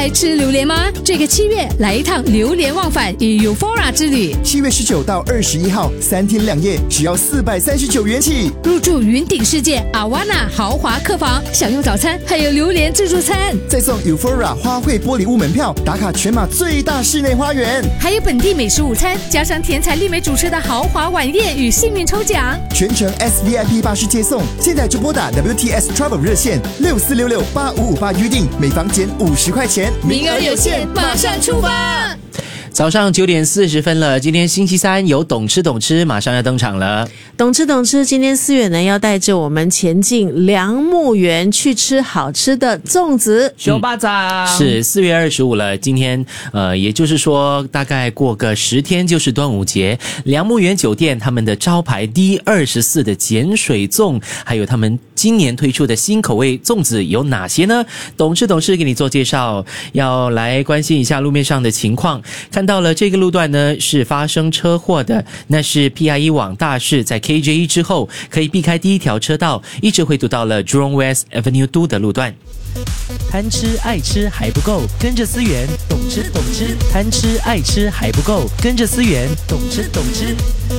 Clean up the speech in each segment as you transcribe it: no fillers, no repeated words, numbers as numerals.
爱吃榴莲吗？这个7月来一趟榴莲忘返与 Euphora 之旅。 7月19到21号，3天2夜，只要439元起。 入住云顶世界阿瓦纳豪华客房，享用早餐，还有榴莲自助餐， 再送 Euphora 花卉玻璃屋门票，打卡全马最大室内花园， 还有本地美食午餐，加上甜彩丽美主持的豪华晚宴与幸运抽奖， 全程 SVIP 巴士接送。现在就拨打 WTS Travel 热线64668558预定，每房减50块钱， 名额有限，马上出发。 早上9点40分了，今天星期三，有懂吃懂吃马上要登场了。 懂吃懂吃，今天4月呢要带着我们前进良木园去吃好吃的粽子。 熊巴掌是4月25了，今天也就是说大概过个10天就是端午节。良木园酒店他们的招牌D24的碱水粽，还有他们今年推出的新口味粽子有哪些呢？懂吃懂吃给你做介绍，要来关心一下路面上的情况。看到了这个路段呢是发生车祸的，那是 PIE 往大市在 KJ1 之后可以避开第一条车道，一直会堵到了 Jurong West Avenue 2的路段。 贪吃爱吃还不够，跟着思源懂吃懂吃，贪吃爱吃还不够，跟着思源懂吃懂吃。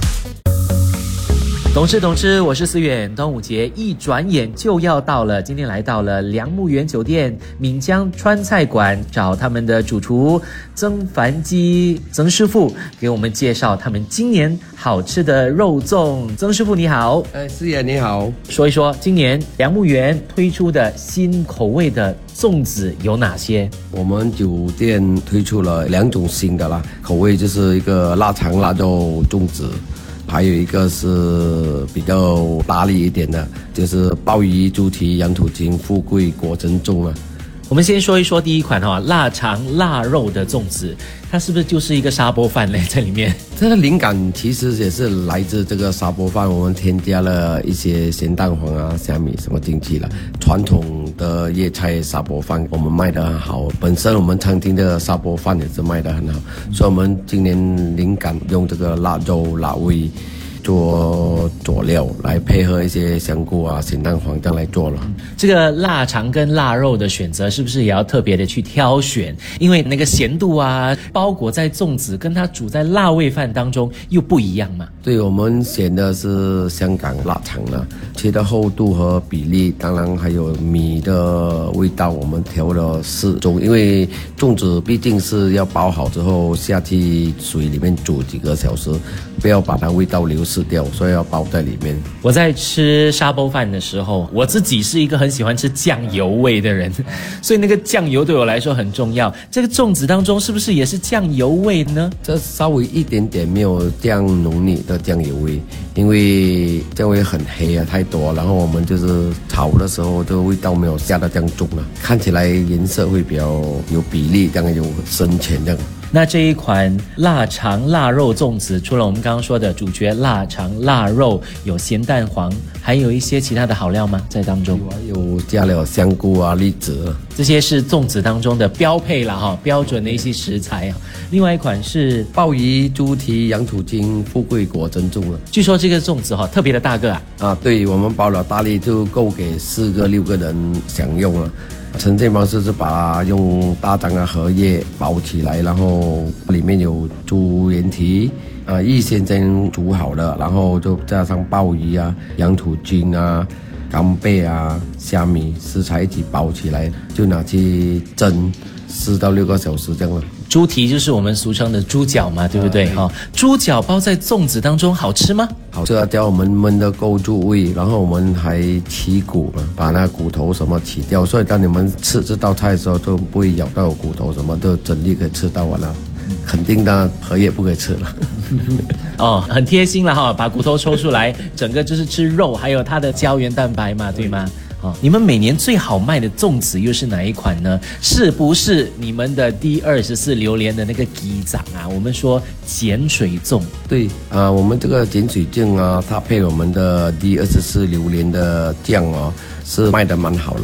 懂吃懂吃，我是思远。端午节一转眼就要到了，今天来到了良木园酒店闽江川菜馆，找他们的主厨曾凡基曾师傅给我们介绍他们今年好吃的肉粽。曾师傅你好。 思远你好。 说一说今年良木园推出的新口味的粽子有哪些？ 我们酒店推出了2种新的啦，口味就是一个腊肠腊肉粽子，还有一个是比较大力一点的，就是鲍鱼、猪蹄、羊肚筋、富贵果珍粽啊。 我们先说一说第一款腊肠腊肉的粽子，它是不是就是一个沙煲饭嘞在里面？ 这个灵感其实也是来自这个沙煲饭，我们添加了一些咸蛋黄啊、虾米什么进去了。传统的粤菜沙煲饭我们卖得很好，本身我们餐厅的沙煲饭也是卖得很好，所以我们今年灵感用这个腊肉腊味做佐料来配合一些香菇啊、咸蛋黄这样来做了。 这个腊肠跟腊肉的选择是不是也要特别的去挑选？因为那个咸度啊，包裹在粽子跟它煮在腊味饭当中又不一样嘛。 对，我们选的是香港腊肠了，切的厚度和比例，当然还有米的味道，我们调了适中，因为粽子毕竟是要包好之后下去水里面煮几个小时，不要把它味道流失掉，所以要包在里面。 我在吃沙煲饭的时候，我自己是一个很喜欢吃酱油味的人，所以那个酱油对我来说很重要。这个粽子当中是不是也是酱油味呢？ 这稍微一点点没有这样浓郁的酱油味，因为酱油很黑啊，太多，然后我们就是炒的时候这个味道没有下到这样重了，看起来颜色会比较有比例，这样有深浅这样。 那这一款腊肠腊肉粽子，除了我们刚刚说的主角腊肠腊肉，有咸蛋黄，还有一些其他的好料吗？在当中有加了香菇啊、栗子， 这些是粽子当中的标配啦哈，标准的一些食材。另外一款是鲍鱼、猪蹄、羊肚筋、富贵果珍粽了。 据说这个粽子特别的大个啊。 对，我们包了大力就够给4个6个人享用了。呈现方式是把它用大张啊荷叶包起来，然后里面有猪眼蹄预先煮好了，然后就加上鲍鱼啊、羊肚筋啊、干贝啊、虾米食材一起包起来，就拿去蒸4到6个小时这样了。 猪蹄就是我们俗称的猪脚嘛，对不对？猪脚包在粽子当中好吃吗？ 好吃啊，叫我们焖的够入味，然后我们还起骨，把那骨头什么起掉，所以当你们吃这道菜的时候就不会咬到骨头，什么都整粒可以吃到完了。肯定的，荷叶不可以吃了。 很贴心了把骨头抽出来，整个就是吃肉，还有它的胶原蛋白嘛，对吗？你们每年最好卖的粽子又是哪一款呢？是不是你们的D24榴莲的那个鸡掌啊？我们说碱水粽。 对我们这个碱水粽啊，它配我们的D24榴莲的酱是卖得蛮好了。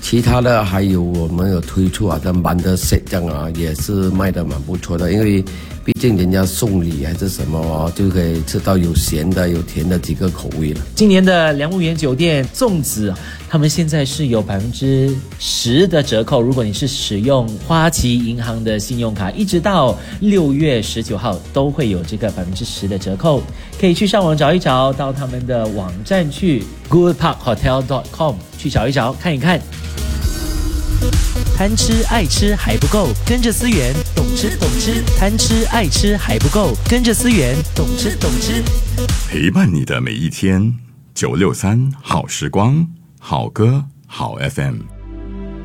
其他的还有我们有推出像满的 set 这样啊，也是卖得蛮不错的，因为毕竟人家送礼还是什么就可以吃到有咸的有甜的几个口味了。 今年的良木园酒店粽子，他们现在是有10%的折扣，如果你是使用花旗银行的信用卡，一直到6月19号都会有这个10%的折扣，可以去上网找一找，到他们的网站去 goodparkhotel.com 去找一找看一看。 贪吃爱吃还不够，跟着思源懂吃懂吃。贪吃爱吃还不够，跟着思源懂吃懂吃。 陪伴你的每一天，963好时光，好歌好 FM。